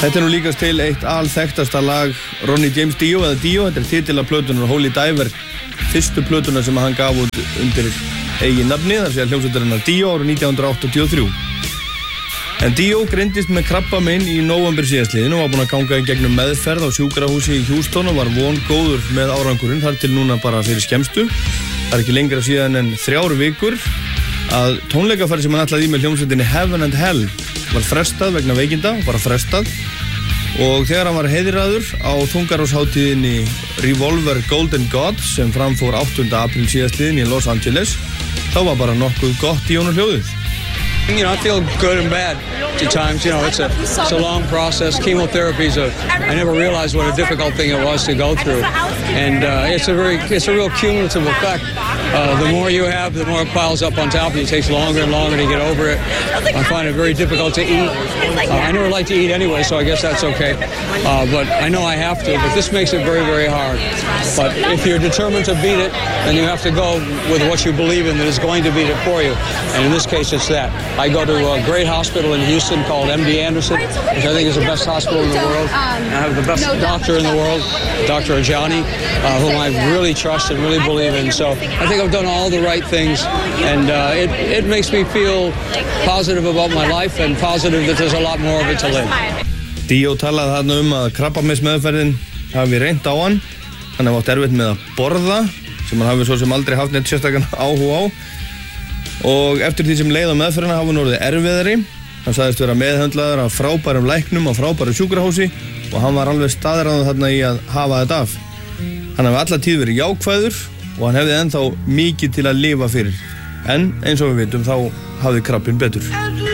Þetta nú líkast til eitt alþekktasta lag Ronnie James Dio eða Dio. Þetta titil af plötunar Holy Diver, fyrstu plötuna sem hann gaf út undir eigin nafni, þar sé hljómsveitarinnar Dio árið 1983. En Dio greindist með krabbamein í nóvember síðastliðinn og var búinn að ganga í gegnum meðferð á sjúkrahúsi í Houston og var vongóður með árangurinn þar til núna bara fyrir skemmstu. Það ekki lengra síðan en 3 vikur að tónleikaferð sem hann ætlaði í með hljómsveitinni Heaven and Hell var frestað vegna veikinda, bara frestað. Og þegar hann var heiðraður á þungarhátíðinni Revolver Golden God sem framfór 8. apríl síðastliðinn í Los Angeles, þá var bara nokkuð gott í honum hljóðið. You know, I feel good and bad at times. You know, it's a long process. Chemotherapy I never realized what a difficult thing it was to go through, and it's a real cumulative effect. The more you have, the more it piles up on top of you. It takes longer and longer to get over it. I find it very difficult to eat. I never like to eat anyway, so I guess that's okay. But I know I have to. But this makes it very, very hard. But if you're determined to beat it, then you have to go with what you believe in that is going to beat it for you. And in this case, it's that. I go to a great hospital in Houston called MD Anderson, which I think is the best hospital in the world. I have the best doctor in the world, Dr. Ajani, whom I really trust and really believe in. So I think I've done all the right things, and it makes me feel positive about my life and positive that there's a lot more of it to live. Dio talaði þarna að krabbameinsmeðferðin hafi reynt á hann. Hann hafi átt erfitt með að borða, sem hann hafi svo sem aldrei haft neitt sérstakann áhuga á. Og eftir því sem leið á meðferðina hafi hann orðið erfiðari. Hann sagðist vera meðhöndlaður af frábærum læknum og frábæru sjúkrahúsi og hann var alveg staðráður þarna í að hafa þetta af. Hann hafi alla tíð verið jákvæður og hann hefði ennþá mikið til að lifa fyrir. En eins og við vitum þá hafði krabbinn betur.